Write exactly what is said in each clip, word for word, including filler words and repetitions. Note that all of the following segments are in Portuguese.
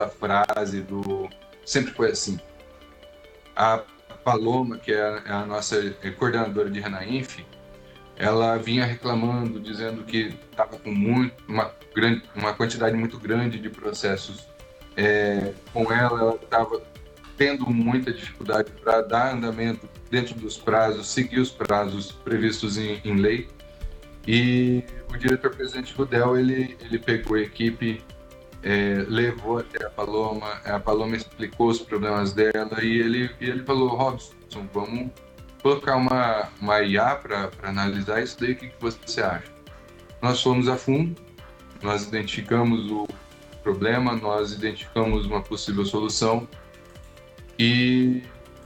frase do... Sempre foi assim. A Paloma, que é a, é a nossa coordenadora de Renainf, ela vinha reclamando, dizendo que estava com muito, uma, grande, uma quantidade muito grande de processos é, com ela, ela estava tendo muita dificuldade para dar andamento dentro dos prazos, seguir os prazos previstos em, em lei. E o diretor-presidente Rudel, ele, ele pegou a equipe, é, levou até a Paloma, a Paloma explicou os problemas dela e ele, e ele falou: Robson, vamos colocar uma, uma I A para analisar isso daí, o que, que você acha? Nós fomos a fundo, nós identificamos o problema, nós identificamos uma possível solução e,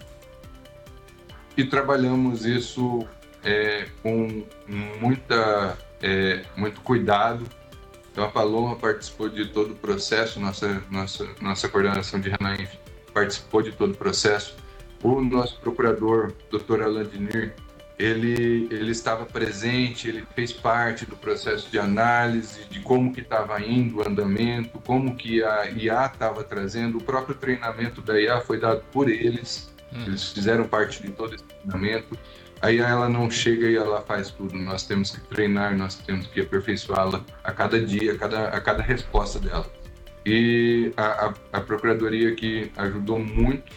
e trabalhamos isso é, com muita, é, muito cuidado. Então a Paloma participou de todo o processo, nossa, nossa, nossa coordenação de Renainf participou de todo o processo. O nosso procurador, doutor Alan Dinir, ele, ele estava presente, ele fez parte do processo de análise, de como que estava indo o andamento, como que a I A estava trazendo. O próprio treinamento da I A foi dado por eles, hum. eles fizeram parte de todo esse treinamento. A I A, ela não chega e ela faz tudo, nós temos que treinar, nós temos que aperfeiçoá-la a cada dia, a cada, a cada resposta dela. E a, a, a Procuradoria que ajudou muito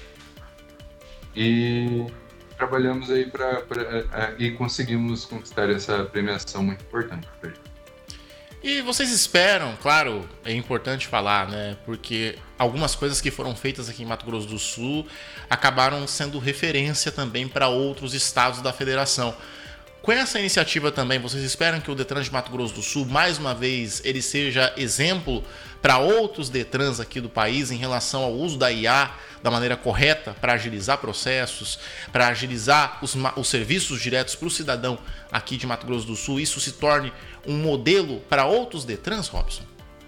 e trabalhamos aí para e conseguimos conquistar essa premiação muito importante pra gente. E vocês esperam, claro, é importante falar, né? Porque algumas coisas que foram feitas aqui em Mato Grosso do Sul acabaram sendo referência também para outros estados da federação. Com essa iniciativa também, vocês esperam que o Detran de Mato Grosso do Sul, mais uma vez, ele seja exemplo para outros Detrans aqui do país em relação ao uso da I A da maneira correta para agilizar processos, para agilizar os, os serviços diretos para o cidadão aqui de Mato Grosso do Sul? Isso se torne um modelo para outros Detrans, Robson?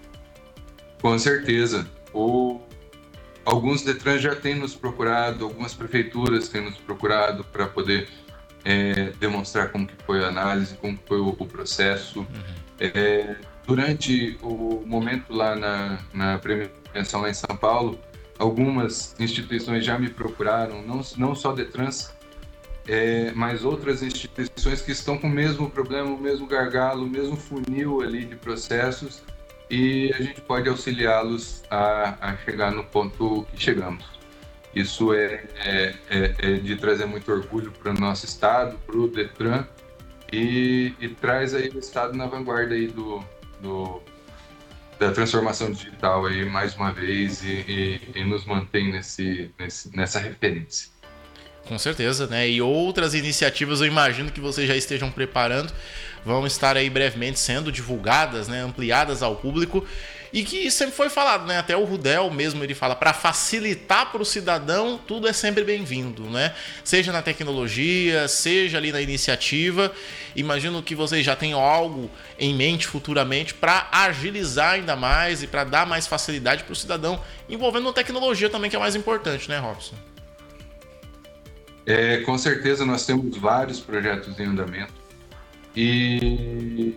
Com certeza. O... Alguns Detrans já têm nos procurado, algumas prefeituras têm nos procurado para poder é, demonstrar como que foi a análise, como que foi o, o processo. Uhum. É, durante o momento lá na, na premiação lá em São Paulo, algumas instituições já me procuraram, não, não só Detrans, é, mas outras instituições que estão com o mesmo problema, o mesmo gargalo, o mesmo funil ali de processos, e a gente pode auxiliá-los a, a chegar no ponto que chegamos. Isso é, é, é, é de trazer muito orgulho para o nosso estado, para o Detran, e, e traz aí o estado na vanguarda aí do, do, da transformação digital aí mais uma vez e, e, e nos mantém nesse, nesse, nessa referência. Com certeza, né? E outras iniciativas eu imagino que vocês já estejam preparando, vão estar aí brevemente sendo divulgadas, né? Ampliadas ao público, e que sempre foi falado, né? Até o Rudel mesmo ele fala, para facilitar para o cidadão, tudo é sempre bem-vindo, né? Seja na tecnologia, seja ali na iniciativa. Imagino que vocês já tenham algo em mente futuramente para agilizar ainda mais e para dar mais facilidade para o cidadão, envolvendo tecnologia também, que é mais importante, né, Robson? É, com certeza nós temos vários projetos em andamento e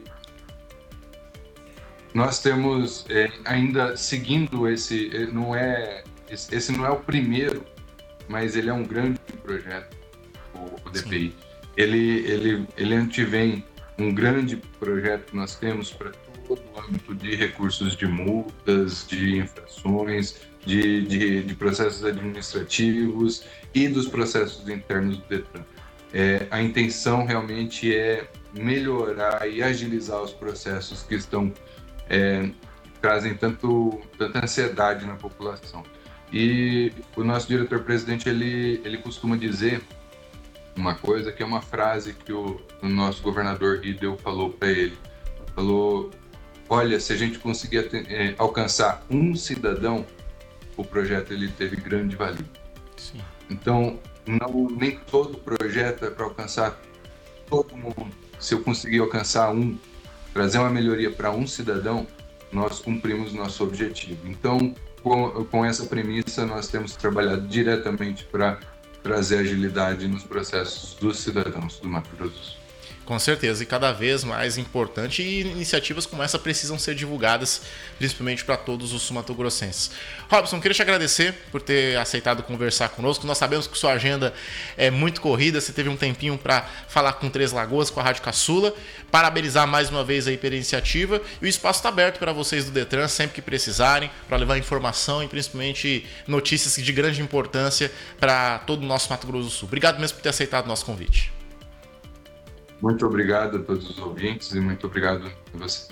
nós temos é, ainda seguindo esse, não é, esse não é o primeiro, mas ele é um grande projeto, o, o D P I. Ele, ele, ele antevém um grande projeto que nós temos para todo o âmbito de recursos de multas, de infrações, de, de, de processos administrativos e dos processos internos do Detran. É, a intenção realmente é melhorar e agilizar os processos que estão é, trazem tanto, tanta ansiedade na população. E o nosso diretor-presidente ele, ele costuma dizer uma coisa que é uma frase que o, o nosso governador Ridel falou para ele. Falou, olha, se a gente conseguir é, alcançar um cidadão, o projeto ele teve grande valia. Sim. Então, não, nem todo projeto é para alcançar todo mundo. Se eu conseguir alcançar um, trazer uma melhoria para um cidadão, nós cumprimos nosso objetivo. Então, com, com essa premissa, nós temos trabalhado diretamente para trazer agilidade nos processos dos cidadãos do Mato Grosso do Sul. Com certeza, e cada vez mais importante, e iniciativas como essa precisam ser divulgadas, principalmente para todos os sul-mato-grossenses. Robson, queria te agradecer por ter aceitado conversar conosco. Nós sabemos que sua agenda é muito corrida, você teve um tempinho para falar com Três Lagoas, com a Rádio Caçula, parabenizar mais uma vez aí pela iniciativa, e o espaço está aberto para vocês do Detran, sempre que precisarem, para levar informação e principalmente notícias de grande importância para todo o nosso Mato Grosso do Sul. Obrigado mesmo por ter aceitado o nosso convite. Muito obrigado a todos os ouvintes e muito obrigado a você.